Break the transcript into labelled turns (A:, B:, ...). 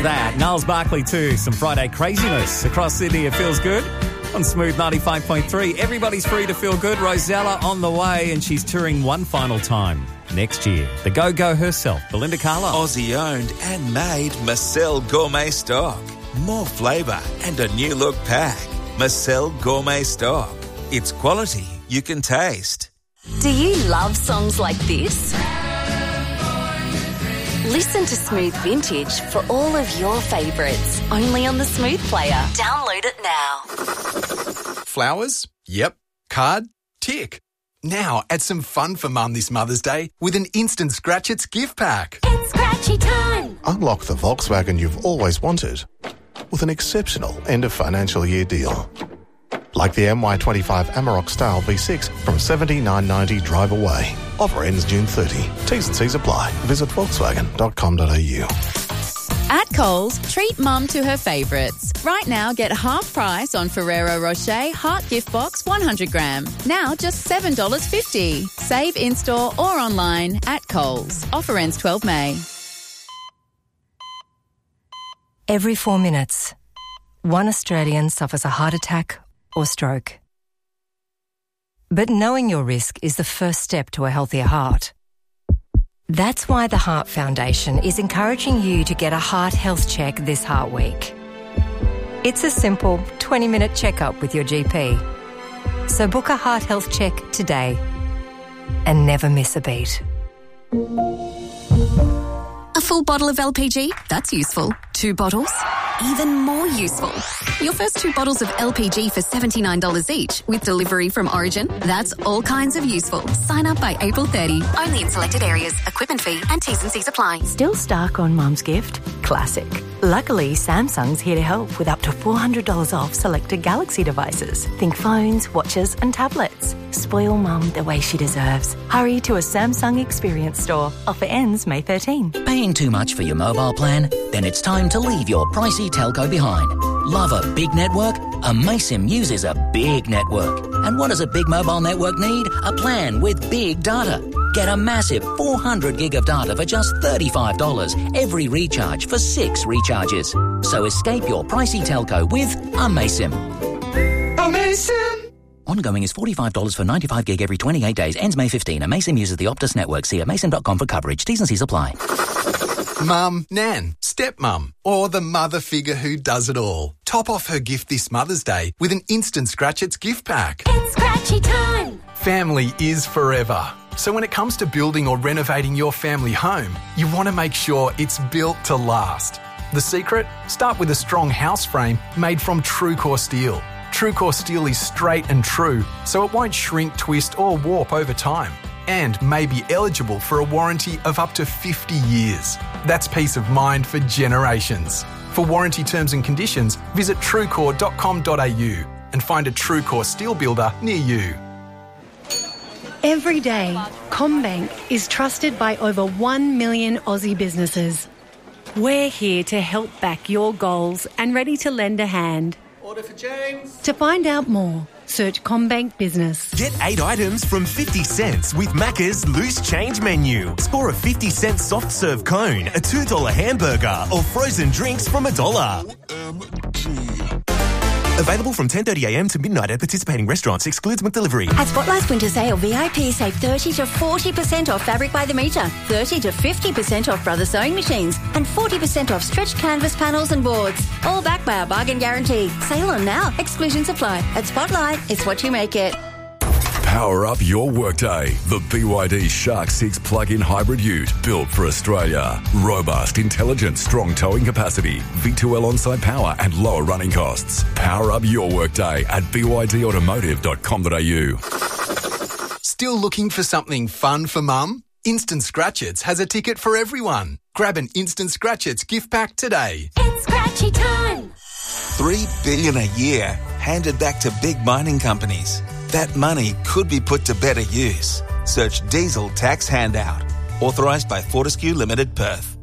A: that. Niles Barkley too. Some Friday craziness across Sydney. It feels good. On Smooth 95.3, everybody's free to feel good. Rosella on the way, and she's touring one final time next year. The Go-Go herself, Belinda Carlisle.
B: Aussie owned and made Marcel Gourmet Stock. More flavour and a new look pack. Marcel Gourmet Stock. It's quality you can taste.
C: Do you love songs like this? Listen to Smooth Vintage for all of your favourites. Only on the Smooth Player. Download it now.
D: Flowers? Yep. Card? Tick. Now add some fun for Mum this Mother's Day with an Instant Scratch It's gift pack.
C: It's scratchy time.
E: Unlock the Volkswagen you've always wanted with an exceptional end of financial year deal. Like the MY25 Amarok Style V6 from $79.90 drive away. Offer ends June 30. T's and C's apply. Visit volkswagen.com.au.
F: At Coles, treat Mum to her favourites. Right now, get half price on Ferrero Rocher Heart Gift Box 100 gram. Now just $7.50. Save in-store or online at Coles. Offer ends 12 May.
G: Every 4 minutes, one Australian suffers a heart attack or stroke. But knowing your risk is the first step to a healthier heart. That's why the Heart Foundation is encouraging you to get a heart health check this Heart Week. It's a simple 20-minute checkup with your GP. So book a heart health check today and never miss a beat.
H: A full bottle of LPG? That's useful. 2 bottles? Even more useful. Your first 2 bottles of LPG for $79 each with delivery from Origin? That's all kinds of useful. Sign up by April 30. Only in selected areas. Equipment fee and T's and C's apply.
I: Still stuck on Mum's gift? Classic. Luckily, Samsung's here to help with up to $400 off selected Galaxy devices. Think phones, watches and tablets. Spoil Mum the way she deserves. Hurry to a Samsung Experience store. Offer ends May 13.
J: Paying too much for your mobile plan? Then it's time to leave your pricey telco behind. Love a big network? Amaysim uses a big network. And what does a big mobile network need? A plan with big data. Get a massive 400 gig of data for just $35 every recharge for 6 recharges. So escape your pricey telco with Amaysim.
K: Amaysim!
J: Ongoing is $45 for 95 gig every 28 days. Ends May 15. Amaysim uses the Optus network. See amaysim.com for coverage. T's and C's apply.
D: Mum, Nan, stepmum, or the mother figure who does it all. Top off her gift this Mother's Day with an Instant Scratch It's gift pack.
C: It's scratchy time.
D: Family is forever. So when it comes to building or renovating your family home, you want to make sure it's built to last. The secret? Start with a strong house frame made from TrueCore steel. TrueCore steel is straight and true, so it won't shrink, twist or warp over time, and may be eligible for a warranty of up to 50 years. That's peace of mind for generations. For warranty terms and conditions, visit truecore.com.au and find a TrueCore steel builder near you.
L: Every day, CommBank is trusted by over 1 million Aussie businesses. We're here to help back your goals and ready to lend a hand.
K: Order for James.
L: To find out more, search CommBank Business.
M: Get 8 items from 50 cents with Macca's Loose Change menu. Score a 50-cent soft serve cone, a $2 hamburger, or frozen drinks from $1. Available from 10:30am to midnight at participating restaurants. Excludes McDelivery.
N: At Spotlight's Winter Sale, VIP save 30 to 40% off fabric by the metre, 30 to 50% off Brother Sewing Machines, and 40% off stretched canvas panels and boards. All backed by our bargain guarantee. Sale on now. Exclusions apply. At Spotlight, it's what you make it.
O: Power up your workday. The BYD Shark 6 plug-in hybrid ute built for Australia. Robust, intelligent, strong towing capacity, V2L on-site power and lower running costs. Power up your workday at bydautomotive.com.au.
D: Still looking for something fun for Mum? Instant Scratch-Its has a ticket for everyone. Grab an Instant Scratch-Its gift pack today.
C: It's scratchy time.
B: $3 billion a year handed back to big mining companies. That money could be put to better use. Search Diesel Tax Handout. Authorised by Fortescue Limited, Perth.